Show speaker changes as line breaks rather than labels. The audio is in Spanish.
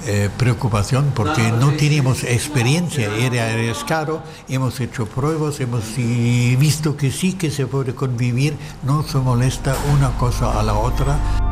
preocupación porque no teníamos experiencia, es caro, hemos hecho pruebas, hemos visto que sí que se puede convivir, no se molesta una cosa a la otra.